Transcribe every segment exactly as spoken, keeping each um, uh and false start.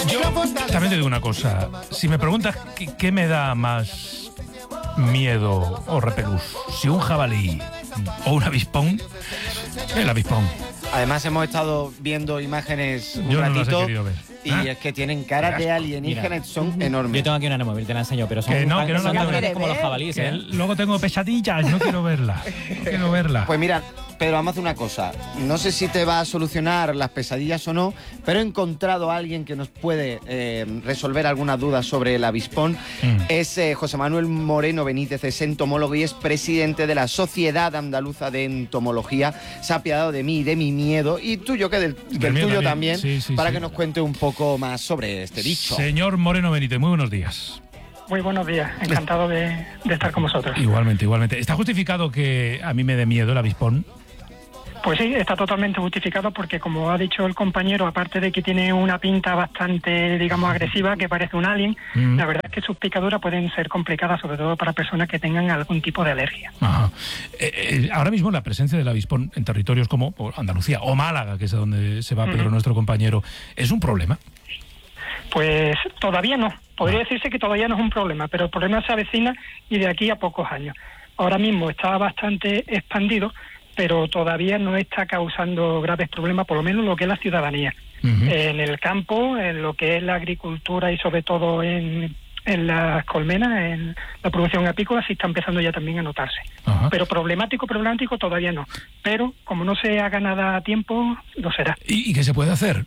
Yo también te digo una cosa. Si me preguntas qué, qué me da más miedo o repelús, si un jabalí o un avispón, el avispón. Además hemos estado viendo imágenes un Yo ratito no las he querido ver. y ¿Ah? es que tienen cara de alienígenas, son enormes. Yo tengo aquí una anemóvil, te la enseño, pero son Que no, que no, son no, tan no, grandes no, como no, los jabalíes, Que ¿eh? luego tengo pesadillas, no quiero verla. No quiero verla. Pues mira, Pedro, vamos a hacer una cosa. No sé si te va a solucionar las pesadillas o no, pero he encontrado a alguien que nos puede eh, resolver algunas dudas sobre el avispón. Mm. Es eh, José Manuel Moreno Benítez, es entomólogo y es presidente de la Sociedad Andaluza de Entomología. Se ha apiadado de mí y de mi miedo, y tuyo, que del, que Del el mío tuyo también. también, Sí, sí, para sí. que nos cuente un poco más sobre este bicho. Señor Moreno Benítez, muy buenos días. Muy buenos días, encantado de, de estar con vosotros. Igualmente, igualmente. ¿Está justificado que a mí me dé miedo el avispón? Pues sí, está totalmente justificado porque, como ha dicho el compañero, aparte de que tiene una pinta bastante, digamos, agresiva, que parece un alien, Mm. la verdad es que sus picaduras pueden ser complicadas, sobre todo para personas que tengan algún tipo de alergia. Ajá. Eh, eh, ahora mismo la presencia del avispón en territorios como Andalucía o Málaga, que es a donde se va Pedro, Ujú. nuestro compañero, ¿es un problema? Pues todavía no, podría decirse que todavía no es un problema, pero el problema se avecina y de aquí a pocos años. Ahora mismo está bastante expandido, pero todavía no está causando graves problemas, por lo menos lo que es la ciudadanía. Ujú. En el campo, en lo que es la agricultura y sobre todo en, en las colmenas, en la producción apícola, sí está empezando ya también a notarse. Ajá. Pero problemático, problemático todavía no. Pero como no se haga nada a tiempo, lo será. ¿Y, y qué se puede hacer?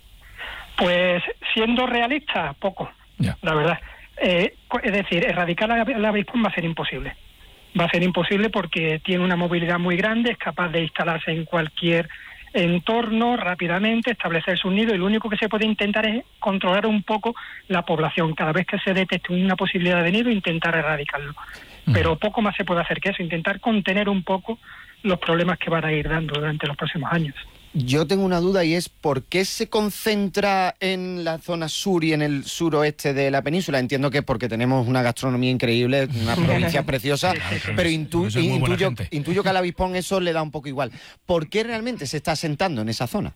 Pues siendo realista, poco, Ya. la verdad. Eh, es decir, erradicar la, la avispón va a ser imposible. Va a ser imposible porque tiene una movilidad muy grande, es capaz de instalarse en cualquier entorno rápidamente, establecer su nido, y lo único que se puede intentar es controlar un poco la población. Cada vez que se detecte una posibilidad de nido, intentar erradicarlo. Pero poco más se puede hacer que eso, intentar contener un poco los problemas que van a ir dando durante los próximos años. Yo tengo una duda, y es ¿por qué se concentra en la zona sur y en el suroeste de la península? Entiendo que porque tenemos una gastronomía increíble, una provincia preciosa, pero intu- Eso es muy buena intuyo, gente. intuyo que al avispón eso le da un poco igual. ¿Por qué realmente se está asentando en esa zona?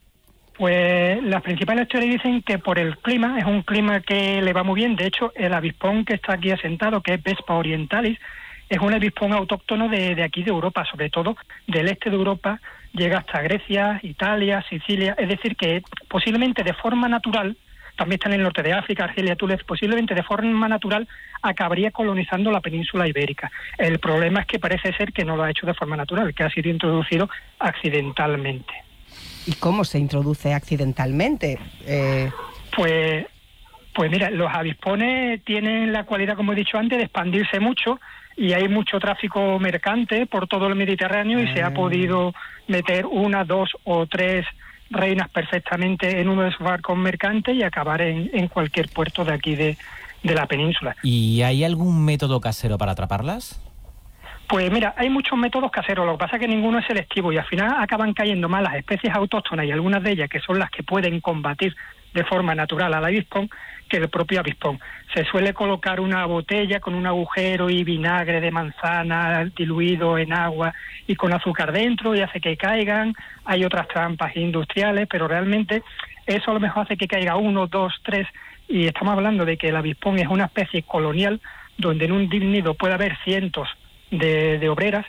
Pues las principales teorías dicen que por el clima, es un clima que le va muy bien. De hecho, el avispón que está aquí asentado, que es Vespa orientalis, es un avispón autóctono de, de aquí de Europa, sobre todo del este de Europa, llega hasta Grecia, Italia, Sicilia, es decir que posiblemente de forma natural, también está en el norte de África, Argelia, Túnez, posiblemente de forma natural acabaría colonizando la península ibérica. El problema es que parece ser que no lo ha hecho de forma natural, que ha sido introducido accidentalmente. ¿Y cómo se introduce accidentalmente? Eh... Pues, pues mira, los avispones tienen la cualidad, como he dicho antes, de expandirse mucho, y hay mucho tráfico mercante por todo el Mediterráneo y se ha podido meter una, dos o tres reinas perfectamente en uno de esos barcos mercantes y acabar en, en cualquier puerto de aquí de, de la península. ¿Y hay algún método casero para atraparlas? Pues mira, hay muchos métodos caseros, lo que pasa es que ninguno es selectivo y al final acaban cayendo más las especies autóctonas y algunas de ellas que son las que pueden combatir de forma natural al avispón que el propio avispón. Se suele colocar una botella con un agujero y vinagre de manzana diluido en agua y con azúcar dentro y hace que caigan. Hay otras trampas industriales, pero realmente eso a lo mejor hace que caiga uno, dos, tres, y estamos hablando de que el avispón es una especie colonial donde en un nido puede haber cientos de, de obreras,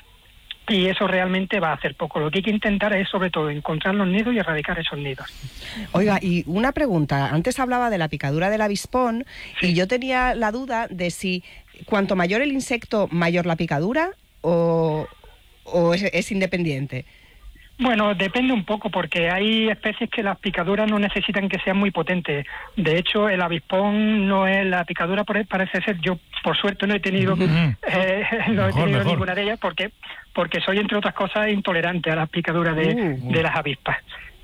y eso realmente va a hacer poco. Lo que hay que intentar es, sobre todo, encontrar los nidos y erradicar esos nidos. Oiga, y una pregunta. Antes hablaba de la picadura del avispón, Sí. y yo tenía la duda de si cuanto mayor el insecto, mayor la picadura, o, o es, es independiente. Bueno, depende un poco, porque hay especies que las picaduras no necesitan que sean muy potentes. De hecho, el avispón no es la picadura, por- parece ser, yo por suerte no he tenido, Mm. eh, no he Mejor, tenido mejor. ninguna de ellas, porque porque soy, entre otras cosas, intolerante a las picaduras de, Uh. de las avispas.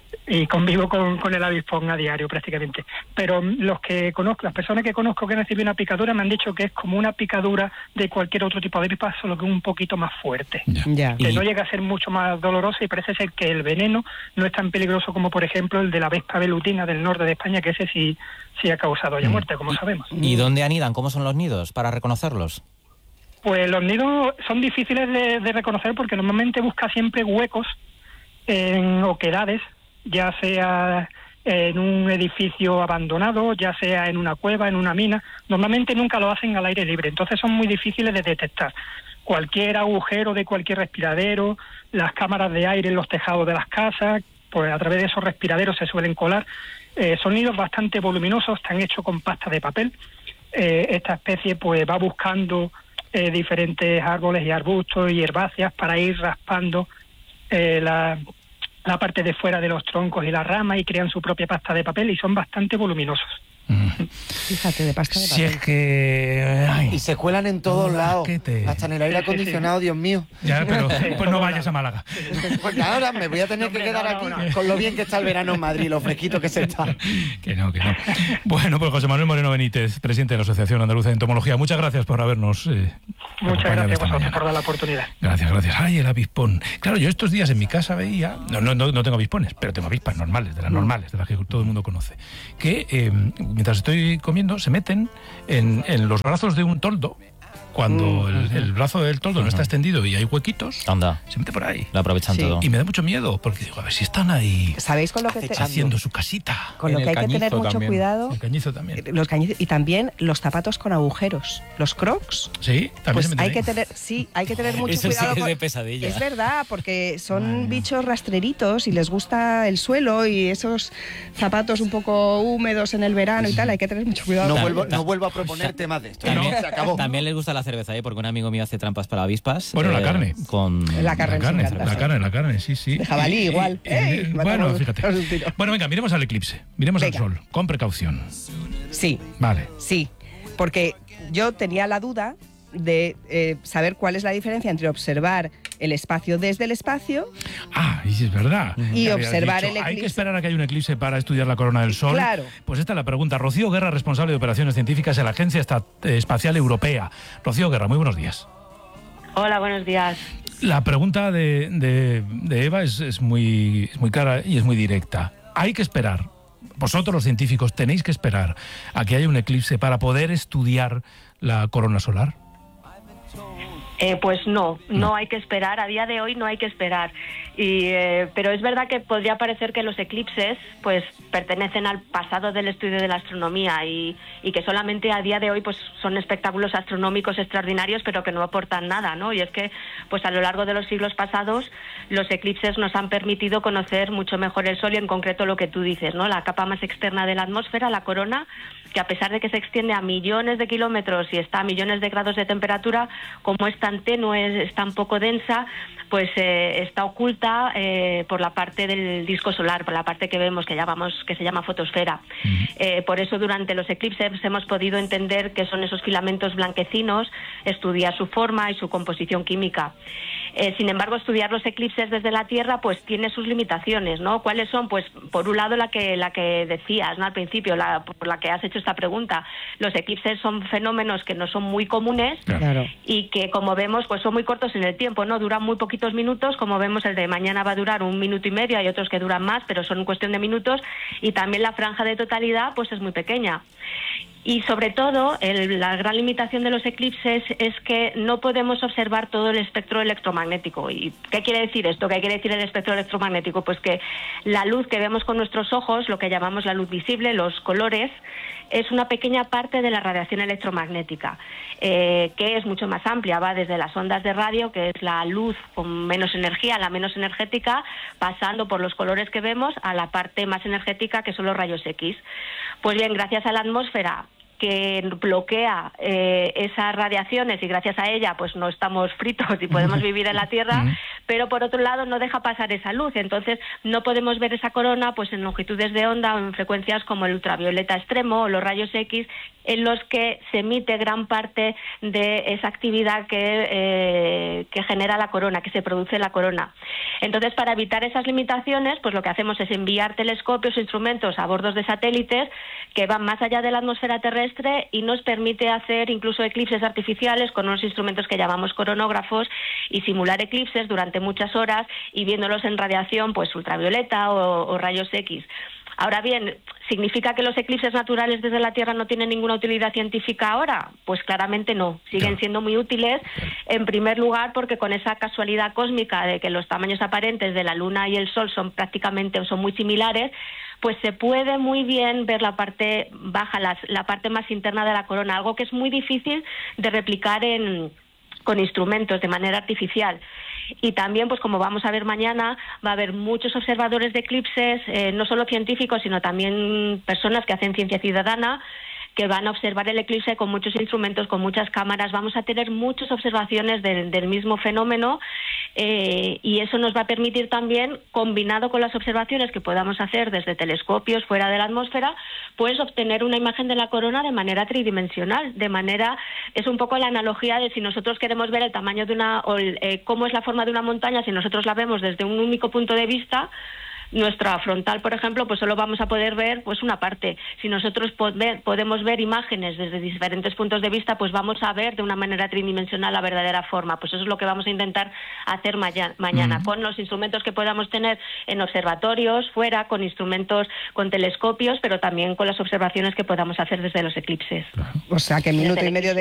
Y convivo con, con el avispón a diario prácticamente. Pero mm, los que conozco, las personas que conozco que han recibido una picadura me han dicho que es como una picadura de cualquier otro tipo de avispa, solo que un poquito más fuerte. Ya. Ya. Que Y- no llega a ser mucho más dolorosa, y parece ser que el veneno no es tan peligroso como, por ejemplo, el de la vespa velutina del norte de España, que ese sí, sí ha causado ya muerte, como sabemos. ¿Y dónde anidan? ¿Cómo son los nidos para reconocerlos? Pues los nidos son difíciles de, de reconocer porque normalmente busca siempre huecos en oquedades, ya sea en un edificio abandonado, ya sea en una cueva, en una mina. Normalmente nunca lo hacen al aire libre, entonces son muy difíciles de detectar. Cualquier agujero de cualquier respiradero, las cámaras de aire en los tejados de las casas, pues a través de esos respiraderos se suelen colar eh, sonidos bastante voluminosos, están hechos con pasta de papel. Eh, esta especie pues va buscando eh, diferentes árboles y arbustos y herbáceas para ir raspando eh, la, la parte de fuera de los troncos y las ramas, y crean su propia pasta de papel y son bastante voluminosos. Fíjate, de pasta de papel. Si es que... ay, Y se cuelan en todos no, lados, que te- hasta en el aire acondicionado, Dios mío. ya, pero pues no vayas a Málaga. Pues ahora me voy a tener que Hombre, quedar no, aquí no, no. con lo bien que está el verano en Madrid, lo fresquito que se está. Que no, que no. Bueno, pues José Manuel Moreno Benítez, presidente de la Asociación Andaluza de Entomología, muchas gracias por habernos eh, Muchas acompañado gracias a esta vosotros mañana. por dar la oportunidad. Gracias, gracias. Ay, el avispón. Claro, yo estos días en mi casa veía... No, no, no, no tengo avispones, pero tengo avispas normales, de las normales, de las que todo el mundo conoce. Que eh, mientras estoy comiendo se meten en, en los brazos de un toldo. Cuando el, el brazo del toldo no está extendido y hay huequitos, Anda, se mete por ahí. lo aprovechan Sí. todo. Y me da mucho miedo, porque digo, a ver si están ahí ¿Sabéis con lo que, te- haciendo su casita. con lo En que el hay que tener cañizo mucho también. cuidado? El cañizo también. Los cañizos y también los zapatos con agujeros, los crocs. Sí, también Pues se meten hay ahí. que tener, sí, hay que tener mucho Eso sí cuidado. es con- de pesadilla. Es verdad, porque son bichos rastreritos y les gusta el suelo y esos zapatos un poco húmedos en el verano y tal, hay que tener mucho cuidado. No Ta- vuelvo, ta- no vuelvo a proponer temas de esto. También, No, se acabó. también les gusta la cerveza, ¿eh? Porque un amigo mío hace trampas para avispas. Bueno, la eh, carne. Con La carne. La carne, nos encanta, la sí. carne, la carne, sí, sí. De jabalí Y- y- igual. y- ¡Ey! bueno, Matamos- fíjate. matamos un tiro. Bueno, venga, miremos al eclipse. Miremos Venga. al sol, con precaución. Sí, Vale. sí, porque yo tenía la duda de eh, saber cuál es la diferencia entre observar el espacio desde el espacio. Ah, y sí, es verdad. Y Ya habías observar el Hay que eclipse. esperar a que haya un eclipse para estudiar la corona del sol. Claro. Pues esta es la pregunta. Rocío Guerra, responsable de operaciones científicas en la Agencia Esta- eh, Espacial Europea. Rocío Guerra, muy buenos días. Hola, buenos días. La pregunta de, de- de Eva es, es muy, es muy clara y es muy directa. Hay que esperar. Vosotros los científicos tenéis que esperar a que haya un eclipse para poder estudiar la corona solar. Eh, pues no, no hay que esperar. A día de hoy no hay que esperar. Y, eh, pero es verdad que podría parecer que los eclipses pues pertenecen al pasado del estudio de la astronomía y, y que solamente a día de hoy pues son espectáculos astronómicos extraordinarios, pero que no aportan nada, ¿no? Y es que pues a lo largo de los siglos pasados los eclipses nos han permitido conocer mucho mejor el Sol y en concreto lo que tú dices, ¿no? La capa más externa de la atmósfera, la corona, que a pesar de que se extiende a millones de kilómetros y está a millones de grados de temperatura, como es tan tenue, es tan poco densa, pues eh, está oculta eh, por la parte del disco solar, por la parte que vemos que llamamos que se llama fotosfera. Uh-huh. Eh, por eso durante los eclipses hemos podido entender qué son esos filamentos blanquecinos, estudiar su forma y su composición química. Eh, sin embargo, estudiar los eclipses desde la Tierra pues tiene sus limitaciones, ¿no? ¿Cuáles son? Pues por un lado la que la que decías, ¿no? Al principio, la, por la que has hecho esta pregunta. Los eclipses son fenómenos que no son muy comunes Claro. y que, como vemos, pues son muy cortos en el tiempo, ¿no? Duran muy poquitos minutos, como vemos el de mañana va a durar un minuto y medio, hay otros que duran más, pero son cuestión de minutos, y también la franja de totalidad pues es muy pequeña. Y sobre todo, el, la gran limitación de los eclipses es que no podemos observar todo el espectro electromagnético. ¿Y qué quiere decir esto? ¿Qué quiere decir el espectro electromagnético? Pues que la luz que vemos con nuestros ojos, lo que llamamos la luz visible, los colores, es una pequeña parte de la radiación electromagnética, eh, que es mucho más amplia, va desde las ondas de radio, que es la luz con menos energía, la menos energética, pasando por los colores que vemos a la parte más energética, que son los rayos X. Pues bien, gracias a la atmósfera, que bloquea eh, esas radiaciones y gracias a ella pues no estamos fritos y podemos vivir en la Tierra, pero por otro lado no deja pasar esa luz, entonces no podemos ver esa corona pues en longitudes de onda o en frecuencias como el ultravioleta extremo o los rayos X, en los que se emite gran parte de esa actividad que, eh, que genera la corona, que se produce la corona. Entonces, para evitar esas limitaciones, pues lo que hacemos es enviar telescopios e instrumentos a bordos de satélites que van más allá de la atmósfera terrestre y nos permite hacer incluso eclipses artificiales con unos instrumentos que llamamos coronógrafos y simular eclipses durante muchas horas y viéndolos en radiación pues ultravioleta o, o rayos X. Ahora bien, ¿significa que los eclipses naturales desde la Tierra no tienen ninguna utilidad científica ahora? Pues claramente no. Siguen Claro. siendo muy útiles, en primer lugar, porque con esa casualidad cósmica de que los tamaños aparentes de la Luna y el Sol son prácticamente o son muy similares, pues se puede muy bien ver la parte baja, la, la parte más interna de la corona, algo que es muy difícil de replicar en, con instrumentos de manera artificial. Y también, pues como vamos a ver mañana, va a haber muchos observadores de eclipses, eh, no solo científicos, sino también personas que hacen ciencia ciudadana, que van a observar el eclipse con muchos instrumentos, con muchas cámaras. Vamos a tener muchas observaciones del, del mismo fenómeno eh, y eso nos va a permitir también, combinado con las observaciones que podamos hacer desde telescopios fuera de la atmósfera, pues obtener una imagen de la corona de manera tridimensional. De manera, es un poco la analogía de si nosotros queremos ver el tamaño de una, o el, eh, cómo es la forma de una montaña, si nosotros la vemos desde un único punto de vista, nuestra frontal, por ejemplo, pues solo vamos a poder ver pues una parte. Si nosotros pod- podemos ver imágenes desde diferentes puntos de vista, pues vamos a ver de una manera tridimensional la verdadera forma. Pues eso es lo que vamos a intentar hacer mañana, mañana mm. con los instrumentos que podamos tener en observatorios, fuera, con instrumentos, con telescopios, pero también con las observaciones que podamos hacer desde los eclipses. O sea, que minuto y medio de